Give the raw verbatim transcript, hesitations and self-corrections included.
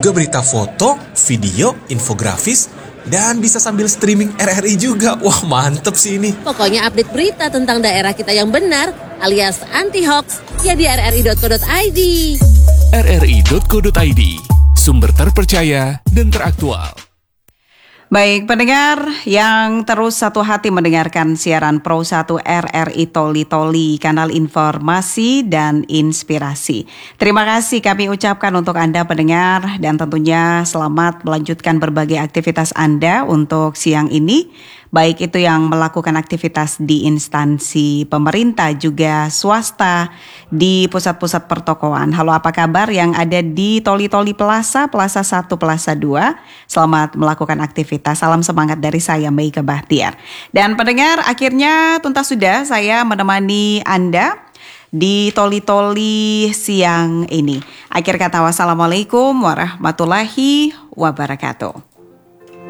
juga berita foto, video, infografis, dan bisa sambil streaming R R I juga. Wah, mantep sih ini. Pokoknya update berita tentang daerah kita yang benar alias anti-hoax ya di r r i dot co dot i d. r r i dot co dot i d, sumber terpercaya dan teraktual. Baik, pendengar yang terus satu hati mendengarkan siaran Pro satu R R I Toli Toli, kanal informasi dan inspirasi. Terima kasih kami ucapkan untuk Anda pendengar dan tentunya selamat melanjutkan berbagai aktivitas Anda untuk siang ini. Baik itu yang melakukan aktivitas di instansi pemerintah juga swasta di pusat-pusat pertokoan. Halo, apa kabar yang ada di Toli Toli Plaza, Plaza satu, Plaza dua? Selamat melakukan aktivitas. Salam semangat dari saya, Meika Bahtiar. Dan pendengar, akhirnya tuntas sudah saya menemani Anda di Toli Toli siang ini. Akhir kata, wassalamualaikum warahmatullahi wabarakatuh.